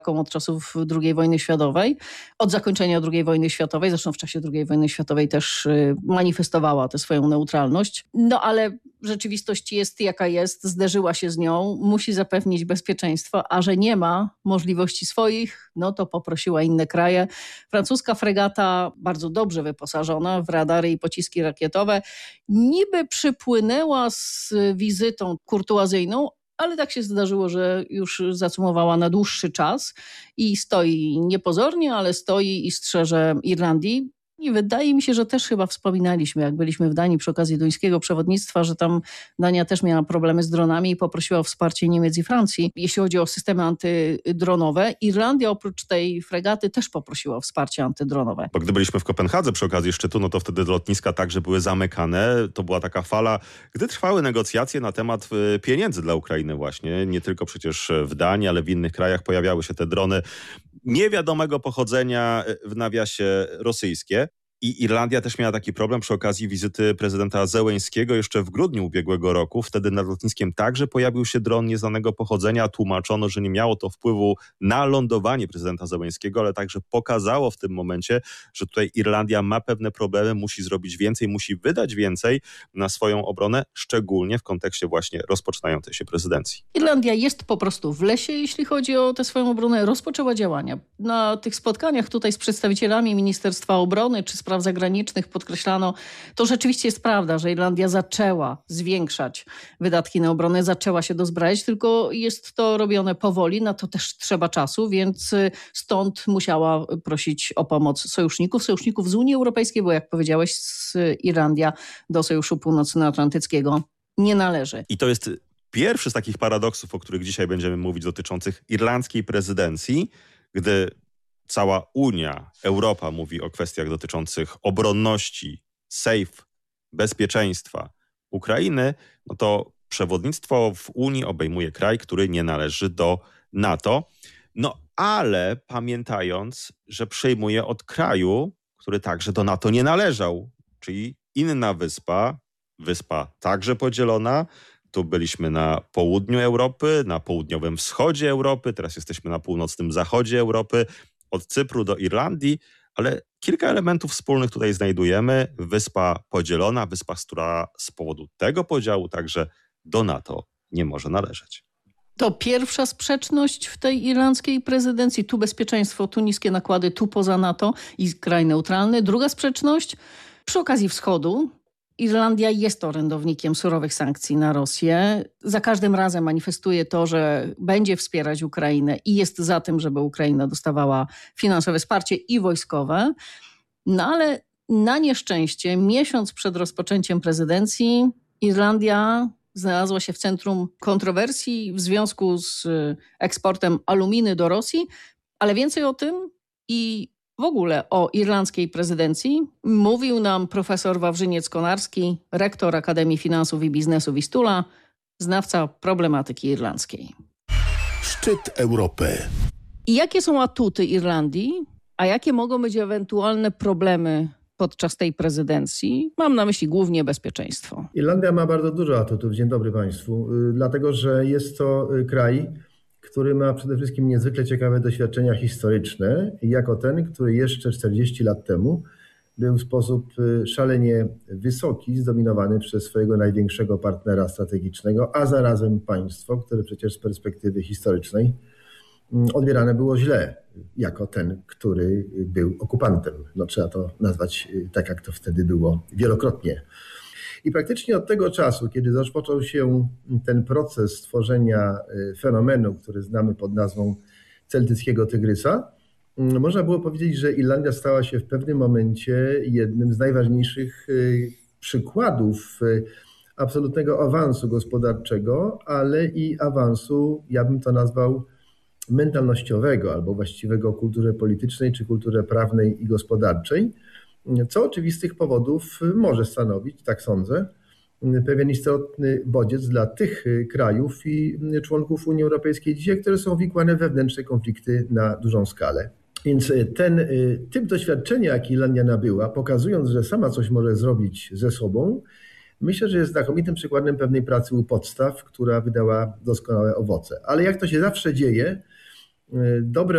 od czasów II wojny światowej, od zakończenia II wojny światowej, zresztą w czasie II wojny światowej też manifestowała tę swoją neutralność. No ale rzeczywistość jest jaka jest, zderzyła się z nią, musi zapewnić bezpieczeństwo, a że nie ma możliwości swoich, no to poprosiła inne kraje. Francuska fregata, bardzo dobrze wyposażona w radary i pociski rakietowe, niby przypłynęła z wizytą kurtuazyjną, ale tak się zdarzyło, że już zacumowała na dłuższy czas i stoi niepozornie, ale stoi i strzeże Irlandii. I wydaje mi się, że też chyba wspominaliśmy, jak byliśmy w Danii przy okazji duńskiego przewodnictwa, że tam Dania też miała problemy z dronami i poprosiła o wsparcie Niemiec i Francji, jeśli chodzi o systemy antydronowe. Irlandia oprócz tej fregaty też poprosiła o wsparcie antydronowe. Bo gdy byliśmy w Kopenhadze przy okazji szczytu, no to wtedy lotniska także były zamykane. To była taka fala, gdy trwały negocjacje na temat pieniędzy dla Ukrainy właśnie. Nie tylko przecież w Danii, ale w innych krajach pojawiały się te drony niewiadomego pochodzenia, w nawiasie rosyjskie. I Irlandia też miała taki problem przy okazji wizyty prezydenta Zełeńskiego jeszcze w grudniu ubiegłego roku. Wtedy nad lotniskiem także pojawił się dron nieznanego pochodzenia. Tłumaczono, że nie miało to wpływu na lądowanie prezydenta Zełeńskiego, ale także pokazało w tym momencie, że tutaj Irlandia ma pewne problemy, musi zrobić więcej, musi wydać więcej na swoją obronę, szczególnie w kontekście właśnie rozpoczynającej się prezydencji. Irlandia jest po prostu w lesie, jeśli chodzi o tę swoją obronę. Rozpoczęła działania. Na tych spotkaniach tutaj z przedstawicielami Ministerstwa Obrony czy Spraw Zagranicznych podkreślano, to rzeczywiście jest prawda, że Irlandia zaczęła zwiększać wydatki na obronę, zaczęła się dozbrajać, tylko jest to robione powoli, na to też trzeba czasu, więc stąd musiała prosić o pomoc sojuszników z Unii Europejskiej, bo jak powiedziałeś, Irlandia do Sojuszu Północnoatlantyckiego nie należy. I to jest pierwszy z takich paradoksów, o których dzisiaj będziemy mówić, dotyczących irlandzkiej prezydencji, gdy cała Unia, Europa mówi o kwestiach dotyczących obronności, safe, bezpieczeństwa Ukrainy, no to przewodnictwo w Unii obejmuje kraj, który nie należy do NATO. No ale pamiętając, że przejmuje od kraju, który także do NATO nie należał, czyli inna wyspa także podzielona. Tu byliśmy na południu Europy, na południowym wschodzie Europy, teraz jesteśmy na północnym zachodzie Europy, od Cypru do Irlandii, ale kilka elementów wspólnych tutaj znajdujemy. Wyspa podzielona, wyspa, która z powodu tego podziału także do NATO nie może należeć. To pierwsza sprzeczność w tej irlandzkiej prezydencji. Tu bezpieczeństwo, tu niskie nakłady, tu poza NATO i kraj neutralny. Druga sprzeczność przy okazji wschodu. Irlandia jest orędownikiem surowych sankcji na Rosję. Za każdym razem manifestuje to, że będzie wspierać Ukrainę i jest za tym, żeby Ukraina dostawała finansowe wsparcie i wojskowe. No ale na nieszczęście miesiąc przed rozpoczęciem prezydencji Irlandia znalazła się w centrum kontrowersji w związku z eksportem aluminy do Rosji, ale więcej o tym i w ogóle o irlandzkiej prezydencji mówił nam profesor Wawrzyniec-Konarski, rektor Akademii Finansów i Biznesu Wistula, znawca problematyki irlandzkiej. Szczyt Europy. I jakie są atuty Irlandii, a jakie mogą być ewentualne problemy podczas tej prezydencji? Mam na myśli głównie bezpieczeństwo. Irlandia ma bardzo dużo atutów. Dzień dobry Państwu. Dlatego, że jest to kraj, który ma przede wszystkim niezwykle ciekawe doświadczenia historyczne, jako ten, który jeszcze 40 lat temu był w sposób szalenie wysoki, zdominowany przez swojego największego partnera strategicznego, a zarazem państwo, które przecież z perspektywy historycznej odbierane było źle, jako ten, który był okupantem. No, trzeba to nazwać tak, jak to wtedy było wielokrotnie. I praktycznie od tego czasu, kiedy rozpoczął się ten proces tworzenia fenomenu, który znamy pod nazwą celtyckiego tygrysa, można było powiedzieć, że Irlandia stała się w pewnym momencie jednym z najważniejszych przykładów absolutnego awansu gospodarczego, ale i awansu, ja bym to nazwał, mentalnościowego, albo właściwego kulturze politycznej, czy kulturze prawnej i gospodarczej, co oczywistych powodów może stanowić, tak sądzę, pewien istotny bodziec dla tych krajów i członków Unii Europejskiej dzisiaj, które są wikłane w wewnętrzne konflikty na dużą skalę. Więc ten typ doświadczenia, jaki Irlandia nabyła, pokazując, że sama coś może zrobić ze sobą, myślę, że jest znakomitym przykładem pewnej pracy u podstaw, która wydała doskonałe owoce. Ale jak to się zawsze dzieje, dobre